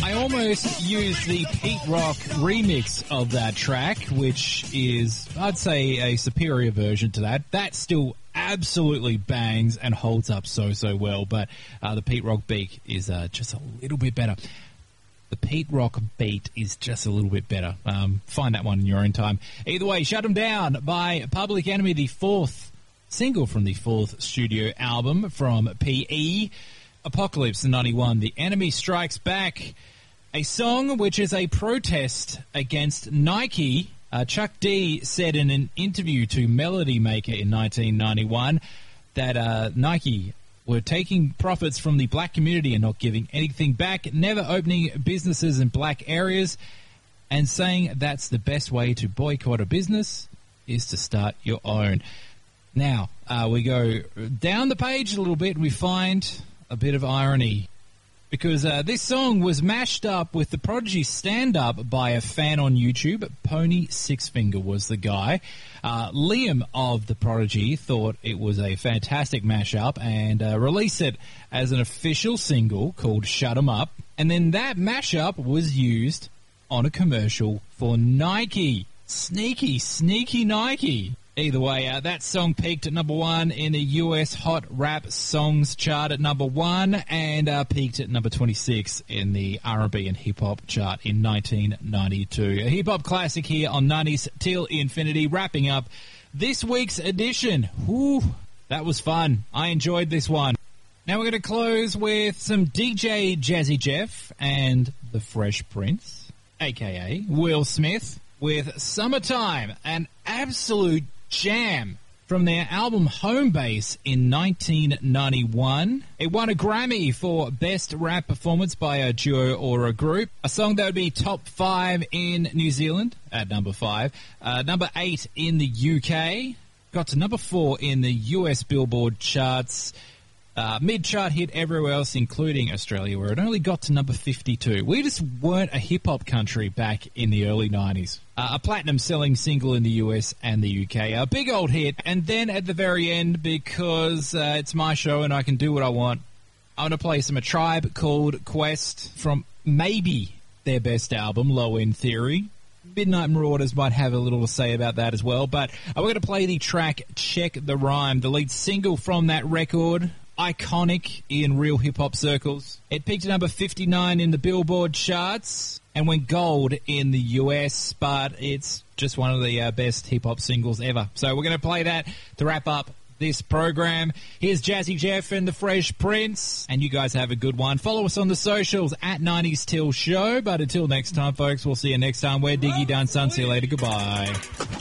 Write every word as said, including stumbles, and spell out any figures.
I almost used the Pete Rock remix of that track, which is, I'd say, a superior version to that. That still absolutely bangs and holds up so, so well, but uh, the Pete Rock beat is uh, just a little bit better. The Pete Rock beat is just a little bit better. Um, find that one in your own time. Either way, Shut 'Em Down by Public Enemy, the fourth single from the fourth studio album from P E. Apocalypse in ninety-one, The Enemy Strikes Back, a song which is a protest against Nike. Uh, Chuck D said in an interview to Melody Maker in nineteen ninety-one that uh, Nike were taking profits from the black community and not giving anything back, never opening businesses in black areas, and saying that's the best way to boycott a business is to start your own. Now, uh, we go down the page a little bit and we find a bit of irony, because uh, this song was mashed up with the Prodigy stand-up by a fan on YouTube. Pony Sixfinger was the guy. Uh, Liam of the Prodigy thought it was a fantastic mashup and uh, released it as an official single called Shut 'Em Up. And then that mashup was used on a commercial for Nike. Sneaky, sneaky Nike. Either way, uh, that song peaked at number one in the U S Hot Rap Songs chart at number one, and uh, peaked at number twenty-six in the R and B and Hip Hop chart in nineteen ninety-two. A hip hop classic here on nineties Till Infinity, wrapping up this week's edition. Whew, that was fun. I enjoyed this one. Now we're going to close with some D J Jazzy Jeff and the Fresh Prince, aka Will Smith, with Summertime, an absolute jam from their album Home Base in nineteen ninety-one. It won a Grammy for Best Rap Performance by a Duo or a Group. A song that would be top five in New Zealand at number five. Uh, number eight in the U K. Got to number four in the U S Billboard charts. Uh, mid-chart hit everywhere else, including Australia, where it only got to number fifty-two. We just weren't a hip-hop country back in the early nineties. Uh, a platinum-selling single in the U S and the U K. A big old hit. And then at the very end, because uh, it's my show and I can do what I want, I'm going to play some A Tribe Called Quest from maybe their best album, Low End Theory. Midnight Marauders might have a little to say about that as well. But uh, we're going to play the track Check the Rhyme, the lead single from that record. Iconic in real hip-hop circles. It peaked at number fifty-nine in the Billboard charts and went gold in the U S, but it's just one of the uh, best hip-hop singles ever. So we're going to play that to wrap up this program. Here's Jazzy Jeff and the Fresh Prince, and you guys have a good one. Follow us on the socials at nineties Till Show, but until next time, folks, we'll see you next time. We're Diggy Done Sun. See you later. Goodbye.